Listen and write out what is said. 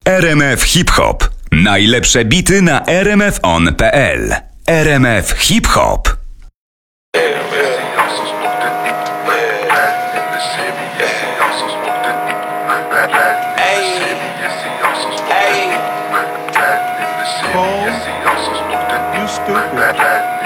RMF Hip Hop. Najlepsze bity na rmfon.pl. RMF Hip Hop. You stupid.